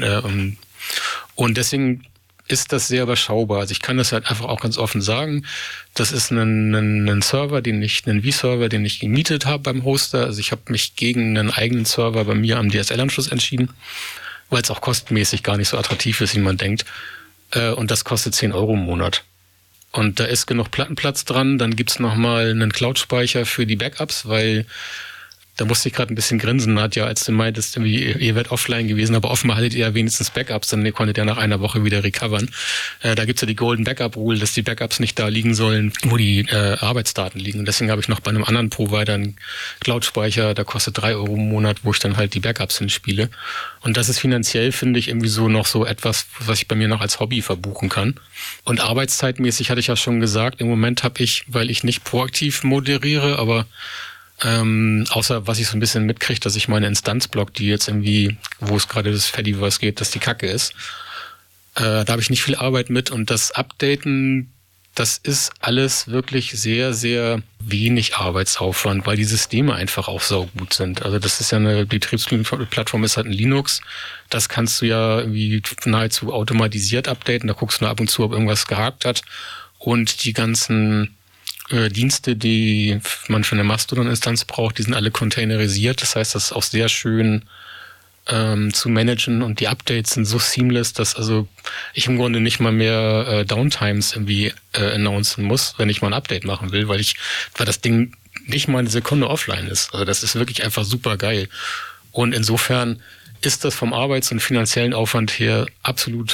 Und deswegen ist das sehr überschaubar. Also ich kann das halt einfach auch ganz offen sagen. Das ist ein, ein, ein Server, den ich, einen vServer, den ich gemietet habe beim Hoster. Also ich habe mich gegen einen eigenen Server bei mir am D S L-Anschluss entschieden, weil es auch kostenmäßig gar nicht so attraktiv ist, wie man denkt. Und das kostet zehn Euro im Monat. Und da ist genug Plattenplatz dran. Dann gibt's noch mal einen Cloud-Speicher für die Backups, weil da musste ich gerade ein bisschen grinsen, Nadja, als du meintest, irgendwie, ihr werdet offline gewesen, aber offenbar hattet ihr ja wenigstens Backups, dann konntet ihr nach einer Woche wieder recovern. Äh, da gibt's ja die Golden Backup Rule, dass die Backups nicht da liegen sollen, wo die äh, Arbeitsdaten liegen. Und deswegen habe ich noch bei einem anderen Provider einen Cloud-Speicher, der kostet drei Euro im Monat, wo ich dann halt die Backups hinspiele. Und das ist finanziell, finde ich, irgendwie so noch so etwas, was ich bei mir noch als Hobby verbuchen kann. Und arbeitszeitmäßig hatte ich ja schon gesagt, im Moment habe ich, weil ich nicht proaktiv moderiere, aber Ähm, außer was ich so ein bisschen mitkriege, dass ich meine Instanz block, die jetzt irgendwie, wo es gerade das Fediverse geht, dass die Kacke ist. Äh, da habe ich nicht viel Arbeit mit und das Updaten, das ist alles wirklich sehr, sehr wenig Arbeitsaufwand, weil die Systeme einfach auch saugut sind. Also das ist ja eine Betriebsplattform, ist halt ein Linux. Das kannst du ja irgendwie nahezu automatisiert updaten. Da guckst du nur ab und zu, ob irgendwas gehakt hat. Und die ganzen Dienste, die man für eine Mastodon-Instanz braucht, die sind alle containerisiert. Das heißt, das ist auch sehr schön ähm, zu managen und die Updates sind so seamless, dass also ich im Grunde nicht mal mehr äh, Downtimes irgendwie äh, announcen muss, wenn ich mal ein Update machen will, weil ich, weil das Ding nicht mal eine Sekunde offline ist. Also das ist wirklich einfach super geil. Und insofern ist das vom Arbeits- und finanziellen Aufwand her absolut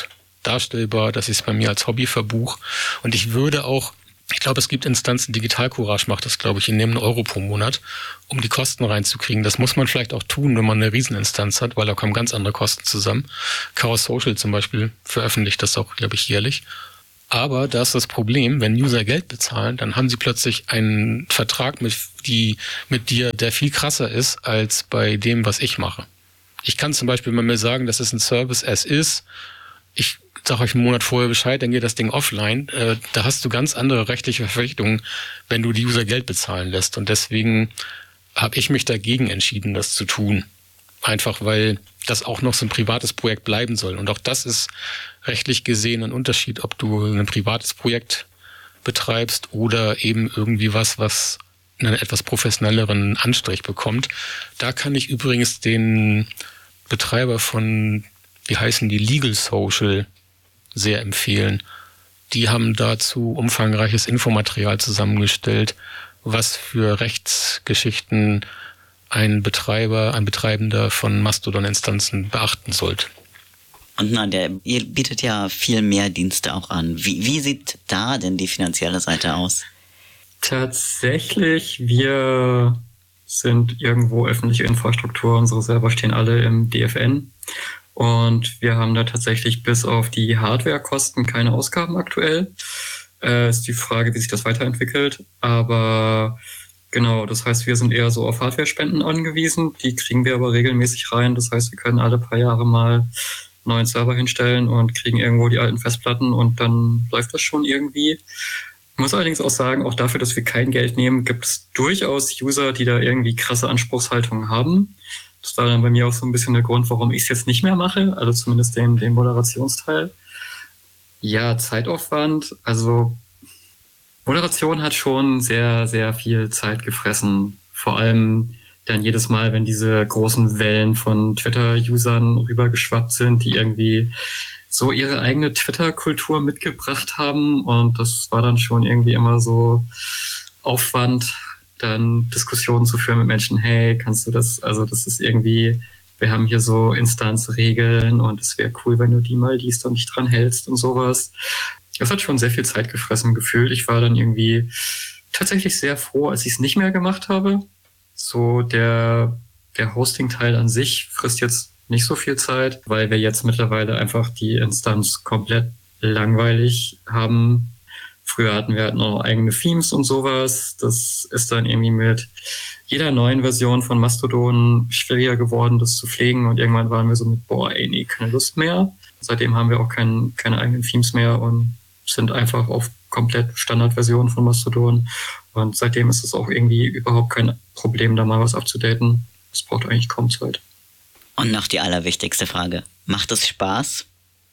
darstellbar, dass ich es bei mir als Hobby verbuche. Und ich würde auch, ich glaube, es gibt Instanzen, Digital Courage macht das, glaube ich, die nehmen einen Euro pro Monat, um die Kosten reinzukriegen. Das muss man vielleicht auch tun, wenn man eine Rieseninstanz hat, weil da kommen ganz andere Kosten zusammen. Chaos Social zum Beispiel veröffentlicht das auch, glaube ich, jährlich. Aber da ist das Problem, wenn User Geld bezahlen, dann haben sie plötzlich einen Vertrag mit, die, mit dir, der viel krasser ist als bei dem, was ich mache. Ich kann zum Beispiel mal mir sagen, das ist ein Service as is. Ich sage euch einen Monat vorher Bescheid, dann geht das Ding offline. Äh, da hast du ganz andere rechtliche Verpflichtungen, wenn du die User Geld bezahlen lässt. Und deswegen habe ich mich dagegen entschieden, das zu tun. Einfach weil das auch noch so ein privates Projekt bleiben soll. Und auch das ist rechtlich gesehen ein Unterschied, ob du ein privates Projekt betreibst oder eben irgendwie was, was einen etwas professionelleren Anstrich bekommt. Da kann ich übrigens den Betreiber von, wie heißen die, Legal Social sehr empfehlen. Die haben dazu umfangreiches Infomaterial zusammengestellt, was für Rechtsgeschichten ein Betreiber, ein Betreibender von Mastodon-Instanzen beachten sollte. Und na, der, ihr bietet ja viel mehr Dienste auch an. Wie, wie sieht da denn die finanzielle Seite aus? Tatsächlich, wir sind irgendwo öffentliche Infrastruktur. Unsere Server stehen alle im D F N. Und wir haben da tatsächlich bis auf die Hardwarekosten keine Ausgaben aktuell. Äh, ist die Frage, wie sich das weiterentwickelt. Aber genau, das heißt, wir sind eher so auf Hardware-Spenden angewiesen. Die kriegen wir aber regelmäßig rein. Das heißt, wir können alle paar Jahre mal einen neuen Server hinstellen und kriegen irgendwo die alten Festplatten und dann läuft das schon irgendwie. Ich muss allerdings auch sagen, auch dafür, dass wir kein Geld nehmen, gibt es durchaus User, die da irgendwie krasse Anspruchshaltungen haben. Das war dann bei mir auch so ein bisschen der Grund, warum ich es jetzt nicht mehr mache, also zumindest den, den Moderationsteil. Ja, Zeitaufwand, also Moderation hat schon sehr, sehr viel Zeit gefressen. Vor allem dann jedes Mal, wenn diese großen Wellen von Twitter-Usern rübergeschwappt sind, die irgendwie so ihre eigene Twitter-Kultur mitgebracht haben. Und das war dann schon irgendwie immer so Aufwand, dann Diskussionen zu führen mit Menschen. Hey, kannst du das, also das ist irgendwie, wir haben hier so Instanzregeln und es wäre cool, wenn du die mal liest und dich dran hältst und sowas. Das hat schon sehr viel Zeit gefressen gefühlt. Ich war dann irgendwie tatsächlich sehr froh, als ich es nicht mehr gemacht habe. So der, der Hosting-Teil an sich frisst jetzt nicht so viel Zeit, weil wir jetzt mittlerweile einfach die Instanz komplett langweilig haben. Früher hatten wir halt noch eigene Themes und sowas. Das ist dann irgendwie mit jeder neuen Version von Mastodon schwieriger geworden, das zu pflegen. Und irgendwann waren wir so mit, boah, ey, nee, keine Lust mehr. Seitdem haben wir auch kein, keine eigenen Themes mehr und sind einfach auf komplett Standardversionen von Mastodon. Und seitdem ist es auch irgendwie überhaupt kein Problem, da mal was abzudaten. Das braucht eigentlich kaum Zeit. Und noch die allerwichtigste Frage. Macht es Spaß?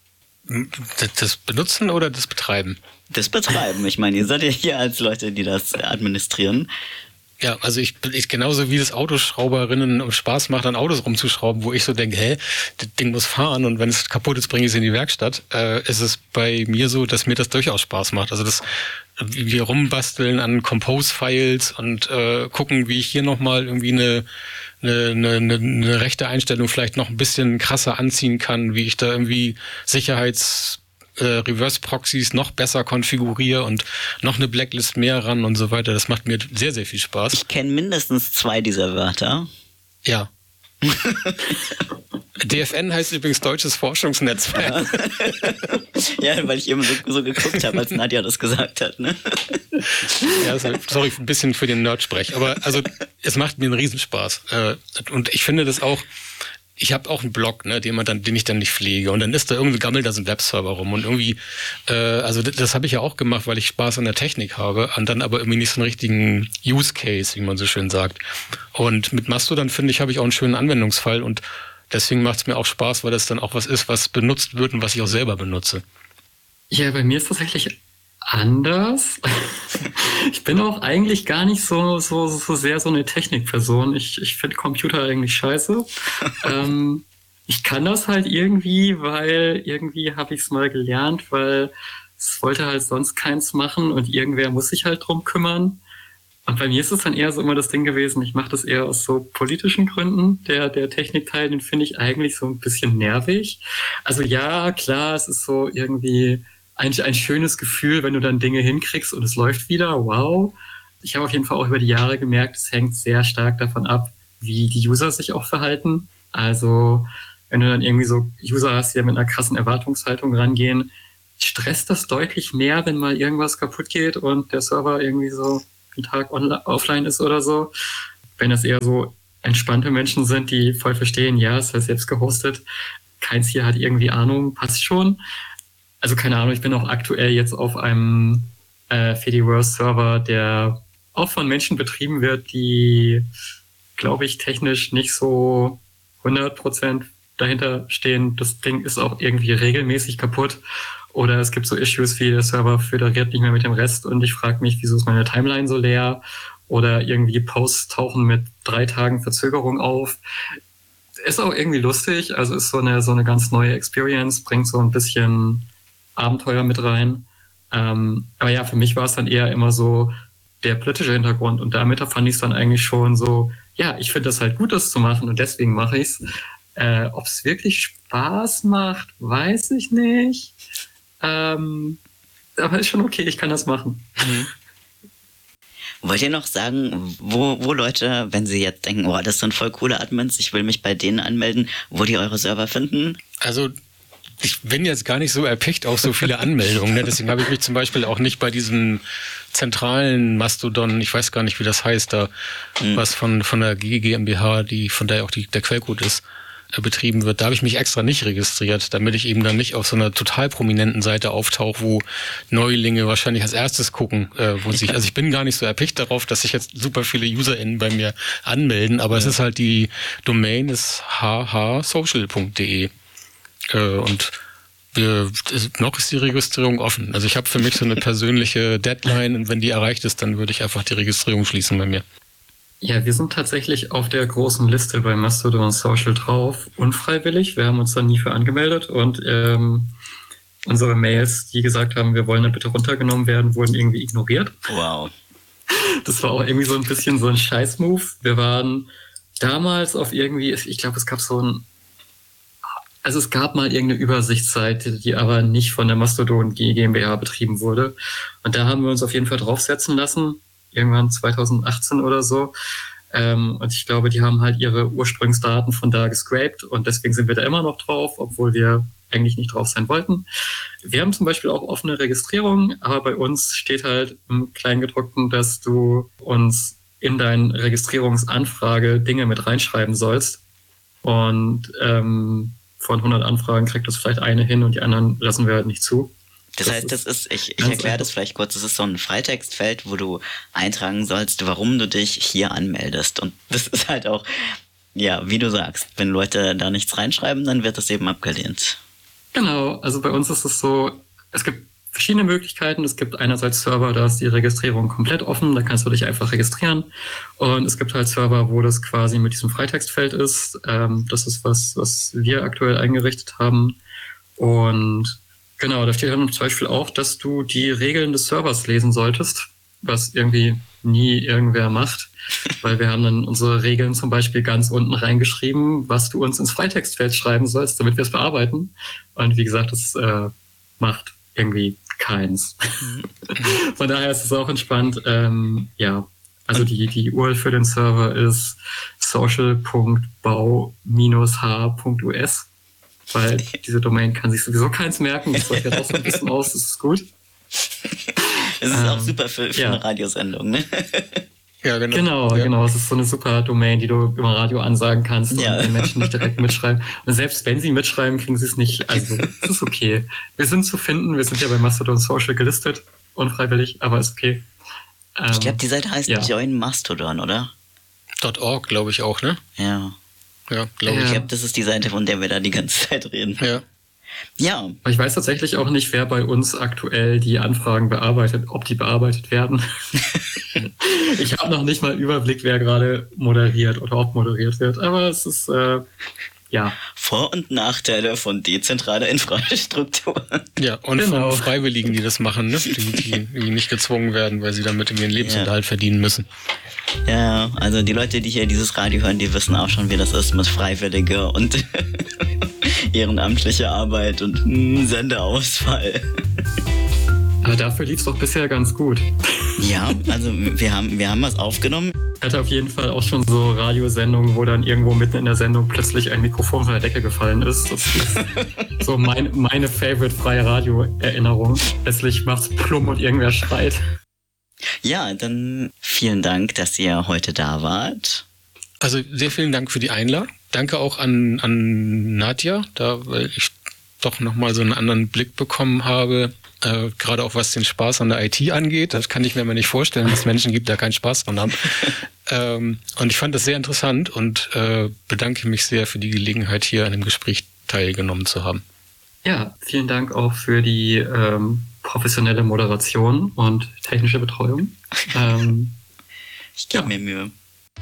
Das Benutzen oder das Betreiben? Das Betreiben. Ich meine, ihr seid ja hier als Leute, die das administrieren. Ja, also ich bin ich genauso wie das Autoschrauberinnen Spaß macht, an Autos rumzuschrauben, wo ich so denke, hä, das Ding muss fahren und wenn es kaputt ist, bringe ich es in die Werkstatt. Äh, ist es bei mir so, dass mir das durchaus Spaß macht. Also das wir rumbasteln an Compose-Files und äh, gucken, wie ich hier nochmal irgendwie eine, eine, eine, eine rechte Einstellung vielleicht noch ein bisschen krasser anziehen kann, wie ich da irgendwie Sicherheits Äh, Reverse-Proxys noch besser konfiguriere und noch eine Blacklist mehr ran und so weiter. Das macht mir sehr, sehr viel Spaß. Ich kenne mindestens zwei dieser Wörter. Ja. D F N heißt übrigens Deutsches Forschungsnetzwerk. Ja, weil ich eben so, so geguckt habe, als Nadja das gesagt hat. Ne? Ja, also, sorry, ein bisschen für den Nerd-Sprech. Aber also, es macht mir einen Riesenspaß. Und ich finde das auch, ich habe auch einen Blog, ne, den man dann, den ich dann nicht pflege. Und dann ist da irgendwie gammelt da so ein Webserver rum. Und irgendwie, äh, also das, das habe ich ja auch gemacht, weil ich Spaß an der Technik habe. Und dann aber irgendwie nicht so einen richtigen Use Case, wie man so schön sagt. Und mit Mastodon, finde ich, habe ich auch einen schönen Anwendungsfall. Und deswegen macht es mir auch Spaß, weil das dann auch was ist, was benutzt wird und was ich auch selber benutze. Ja, bei mir ist tatsächlich anders. Ich bin auch eigentlich gar nicht so, so, so sehr so eine Technikperson. Ich, ich finde Computer eigentlich scheiße. ähm, ich kann das halt irgendwie, weil irgendwie habe ich es mal gelernt, weil es wollte halt sonst keins machen und irgendwer muss sich halt drum kümmern. Und bei mir ist es dann eher so immer das Ding gewesen, ich mache das eher aus so politischen Gründen. Der, der Technikteil, den finde ich eigentlich so ein bisschen nervig. Also ja, klar, es ist so irgendwie ein, ein schönes Gefühl, wenn du dann Dinge hinkriegst und es läuft wieder. Wow. Ich habe auf jeden Fall auch über die Jahre gemerkt, es hängt sehr stark davon ab, wie die User sich auch verhalten. Also wenn du dann irgendwie so User hast, die ja mit einer krassen Erwartungshaltung rangehen, stresst das deutlich mehr, wenn mal irgendwas kaputt geht und der Server irgendwie so einen Tag online, offline ist oder so. Wenn das eher so entspannte Menschen sind, die voll verstehen, ja, es ist selbst gehostet, keins hier hat irgendwie Ahnung, passt schon. Also keine Ahnung, ich bin auch aktuell jetzt auf einem äh, Fediverse-Server, der auch von Menschen betrieben wird, die, glaube ich, technisch nicht so hundert Prozent dahinter stehen. Das Ding ist auch irgendwie regelmäßig kaputt. Oder es gibt so Issues wie der Server föderiert nicht mehr mit dem Rest und ich frage mich, wieso ist meine Timeline so leer? Oder irgendwie Posts tauchen mit drei Tagen Verzögerung auf. Ist auch irgendwie lustig, also ist so eine so eine ganz neue Experience, bringt so ein bisschen Abenteuer mit rein. Ähm, aber ja, für mich war es dann eher immer so der politische Hintergrund und damit fand ich es dann eigentlich schon so, ja, ich finde das halt gut, das zu machen und deswegen mache ich es. Äh, ob es wirklich Spaß macht, weiß ich nicht. Ähm, aber ist schon okay, ich kann das machen. Mhm. Wollt ihr noch sagen, wo, wo Leute, wenn sie jetzt denken, oh, das sind voll coole Admins, ich will mich bei denen anmelden, wo die eure Server finden? Also ich bin jetzt gar nicht so erpicht auf so viele Anmeldungen, ne? Deswegen habe ich mich zum Beispiel auch nicht bei diesem zentralen Mastodon, ich weiß gar nicht, wie das heißt, da mhm. was von von der G GmbH, die von der auch die, der Quellcode ist, betrieben wird. Da habe ich mich extra nicht registriert, damit ich eben dann nicht auf so einer total prominenten Seite auftauche, wo Neulinge wahrscheinlich als erstes gucken, äh, wo sich, also ich bin gar nicht so erpicht darauf, dass sich jetzt super viele UserInnen bei mir anmelden, aber ja. Es ist halt die Domain ist h h social punkt d e äh, und wir, noch ist die Registrierung offen. Also ich habe für mich so eine persönliche Deadline und wenn die erreicht ist, dann würde ich einfach die Registrierung schließen bei mir. Ja, wir sind tatsächlich auf der großen Liste bei Mastodon Social drauf, unfreiwillig. Wir haben uns da nie für angemeldet und ähm, unsere Mails, die gesagt haben, wir wollen da bitte runtergenommen werden, wurden irgendwie ignoriert. Wow. Das war auch irgendwie so ein bisschen so ein Scheiß-Move. Wir waren damals auf irgendwie, ich glaube, es gab so ein, also es gab mal irgendeine Übersichtsseite, die aber nicht von der Mastodon GmbH betrieben wurde. Und da haben wir uns auf jeden Fall draufsetzen lassen. Irgendwann zwanzig achtzehn oder so. Ähm, und ich glaube, die haben halt ihre Ursprungsdaten von da gescraped und deswegen sind wir da immer noch drauf, obwohl wir eigentlich nicht drauf sein wollten. Wir haben zum Beispiel auch offene Registrierung, aber bei uns steht halt im Kleingedruckten, dass du uns in deine Registrierungsanfrage Dinge mit reinschreiben sollst. Und ähm, von hundert Anfragen kriegt das vielleicht eine hin und die anderen lassen wir halt nicht zu. Das, das heißt, das ist, ich, ich erkläre das vielleicht kurz, das ist so ein Freitextfeld, wo du eintragen sollst, warum du dich hier anmeldest. Und das ist halt auch, ja, wie du sagst, wenn Leute da nichts reinschreiben, dann wird das eben abgelehnt. Genau, also bei uns ist es so, es gibt verschiedene Möglichkeiten. Es gibt einerseits Server, da ist die Registrierung komplett offen, da kannst du dich einfach registrieren. Und es gibt halt Server, wo das quasi mit diesem Freitextfeld ist. Ähm, das ist was, was wir aktuell eingerichtet haben. Und genau, da steht dann zum Beispiel auch, dass du die Regeln des Servers lesen solltest, was irgendwie nie irgendwer macht, weil wir haben dann unsere Regeln zum Beispiel ganz unten reingeschrieben, was du uns ins Freitextfeld schreiben sollst, damit wir es bearbeiten. Und wie gesagt, das äh, macht irgendwie keins. Von daher ist es auch entspannt. Ähm, ja, also die, die U R L für den Server ist social punkt bau Bindestrich h punkt u s. Weil diese Domain kann sich sowieso keins merken. Das läuft jetzt auch so ein bisschen aus, das ist gut. Das ist ähm, auch super für, für ja. eine Radiosendung, ne? Ja, genau. Genau, ja. genau. Es ist so eine super Domain, die du im Radio ansagen kannst ja. und die Menschen nicht direkt mitschreiben. Und selbst wenn sie mitschreiben, kriegen sie es nicht. Also, es ist okay. Wir sind zu finden. Wir sind ja bei Mastodon Social gelistet. Unfreiwillig, aber ist okay. Ähm, ich glaube, die Seite heißt ja. Join Mastodon, oder? .org, glaube ich auch, ne? Ja. Ja, glaube ich. Ich glaube, das ist die Seite, von der wir da die ganze Zeit reden. Ja. Ja. Ich weiß tatsächlich auch nicht, wer bei uns aktuell die Anfragen bearbeitet, ob die bearbeitet werden. Ich habe noch nicht mal Überblick, wer gerade moderiert oder ob moderiert wird. Aber es ist, äh, ja. Vor- und Nachteile von dezentraler Infrastruktur. Ja, und Genau. von Freiwilligen, die das machen, ne? die, die, die nicht gezwungen werden, weil sie damit ihren Lebensunterhalt ja. verdienen müssen. Ja, also die Leute, die hier dieses Radio hören, die wissen auch schon, wie das ist mit Freiwillige und ehrenamtliche Arbeit und mh, Sendeausfall. Aber dafür lief es doch bisher ganz gut. Ja, also wir haben, wir haben was aufgenommen. Ich hatte auf jeden Fall auch schon so Radiosendungen, wo dann irgendwo mitten in der Sendung plötzlich ein Mikrofon von der Decke gefallen ist. Das ist so mein, meine favorite freie Radio-Erinnerung. Plötzlich macht's plumm und irgendwer schreit. Ja, dann vielen Dank, dass ihr heute da wart. Also sehr vielen Dank für die Einladung. Danke auch an, an Nadja, da weil ich doch nochmal so einen anderen Blick bekommen habe. Äh, gerade auch was den Spaß an der I T angeht. Das kann ich mir mal nicht vorstellen, dass es Menschen gibt, die da keinen Spaß dran haben. ähm, und ich fand das sehr interessant und äh, bedanke mich sehr für die Gelegenheit, hier an dem Gespräch teilgenommen zu haben. Ja, vielen Dank auch für die ähm, professionelle Moderation und technische Betreuung. ähm, ich gebe ja. mir Mühe.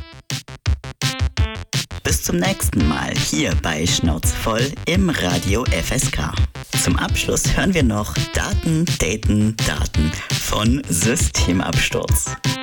Bis zum nächsten Mal hier bei Schnauze voll im Radio F S K. Zum Abschluss hören wir noch Daten, Daten, Daten von Systemabsturz.